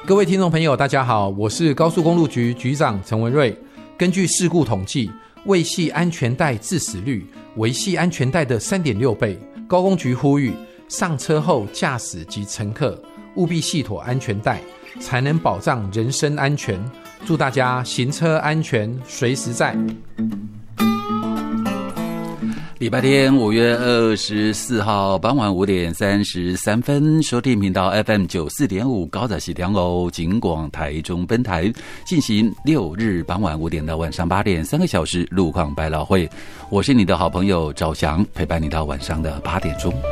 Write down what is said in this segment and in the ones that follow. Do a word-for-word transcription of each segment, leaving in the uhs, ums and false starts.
各位听众朋友大家好，我是高速公路局局长陈文瑞。根据事故统计，未系安全带致死率为系安全带的 三点六 倍。高公局呼吁上车后驾驶及乘客务必系妥安全带，才能保障人身安全。祝大家行车安全随时在。 礼拜天五月二十四号傍晚五点三十三分，收听频道 F M 九四点五高仔西两欧警广台中分台进行六日傍晚五点到晚上八点三个小时路况百老汇，我是你的好朋友赵翔，陪伴你到晚上的八点钟。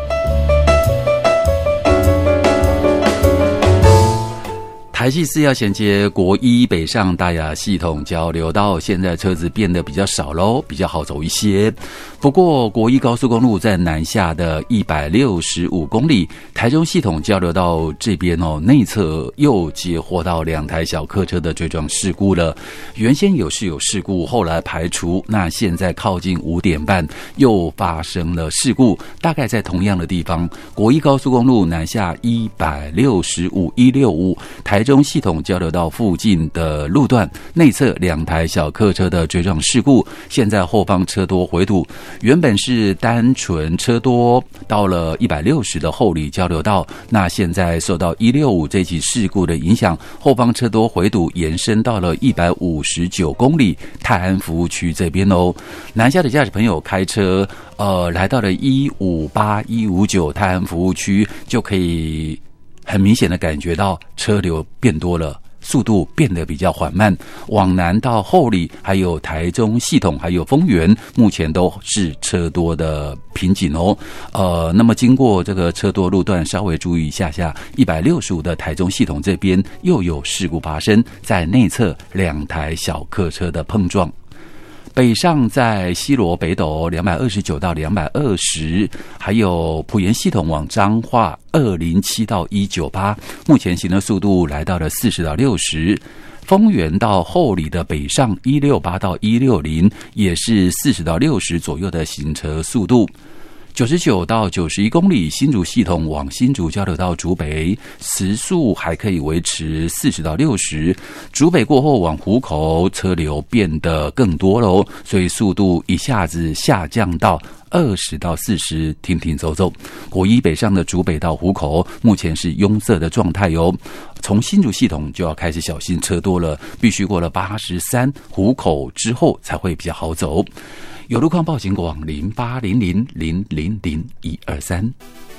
台系四要衔接国一北上大雅系统交流道，现在车子变得比较少咯，比较好走一些。不过国一高速公路在南下的一百六十五公里，台中系统交流道这边哦，内侧又接获到两台小客车的追撞事故了。原先有是有事故，后来排除，那现在靠近五点半又发生了事故，大概在同样的地方，国一高速公路南下一百六十五、一百六十五，台中中系统交流道附近的路段内侧两台小客车的追撞事故，现在后方车多回堵，原本是单纯车多，到了一百六十的后里交流道，那现在受到一百六十五这起事故的影响，后方车多回堵延伸到了一百五十九公里泰安服务区这边哦。南下的驾驶朋友开车呃来到了一五八、一五九泰安服务区，就可以很明显的感觉到车流变多了，速度变得比较缓慢，往南到后里还有台中系统还有丰原目前都是车多的瓶颈哦。呃，那么经过这个车多路段稍微注意一下下，一百六十五的台中系统这边又有事故发生，在内侧两台小客车的碰撞。北上在西螺北斗两百二十九到两百二十，还有埔盐系统往彰化二零七到一九八，目前行的速度来到了四十到六十。丰原到后里的北上一六八到一六零也是四十到六十左右的行车速度。九十九到九十一公里，新竹系统往新竹交流道竹北，时速还可以维持四十到六十。竹北过后往湖口，车流变得更多喽，所以速度一下子下降到二十到四十，停停走走。国一北上的竹北到湖口，目前是拥塞的状态哟。从新竹系统就要开始小心车多了，必须过了八十三湖口之后才会比较好走。有路况报警广零八零零零零零一二三。